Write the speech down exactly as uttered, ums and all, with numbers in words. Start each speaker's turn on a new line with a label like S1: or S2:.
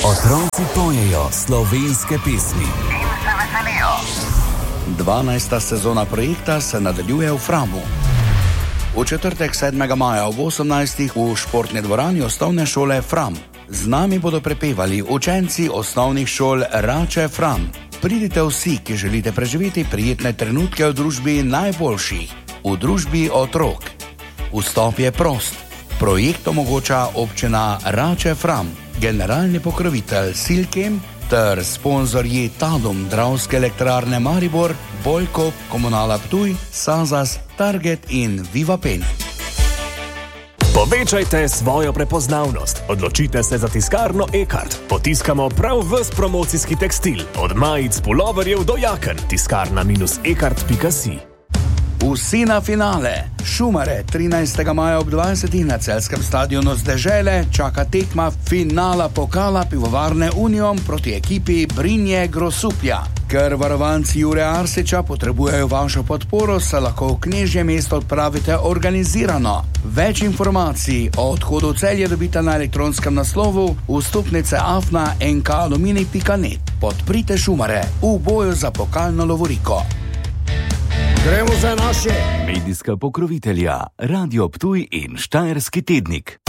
S1: Otroci pojejo slovenske pesmi
S2: in se veselijo.
S3: dvanajsta sezona projekta se nadaljuje v Framu. V četrtek sedmega maja ob osemnajstih v športni dvorani osnovne šole Fram. Z nami bodo prepevali učenci osnovnih šol Rače Fram. Pridite vsi, ki želite preživeti prijetne trenutke v družbi najboljših, v družbi otrok. Vstop je prost. Projekt omogoča občina Rače Fram, generalni pokrovitelj Silkem ter sponzorji Talum, Dravske elektrarne Maribor, Boljko, Komunala Ptuj, Sazas, Target in Viva Pen.
S4: Povečajte svojo prepoznavnost. Odločite se za tiskarno Ekart. Potiskamo prav ves promocijski tekstil, od majic, puloverjev do jaken. tiskarna ekart pika si.
S3: Vsi na finale. Šumare trinajstega maja ob dvajsetih na celjskem stadionu z Dežele čaka tekma finala pokala pivovarne Union proti ekipi Brinje Grosuplja. Ker varovanci Jure Arsiča potrebujejo vašo podporo, se lahko v Knežje mesto odpravite organizirano. Več informacij o odhodu v Celje dobite na elektronskem naslovu vstopnice afna en ka alumini pika net. Podprite Šumare v boju za pokalno lovoriko.
S5: Gremo za naše.
S1: Medijska pokrovitelja Radio Ptuj in Štajerski tednik.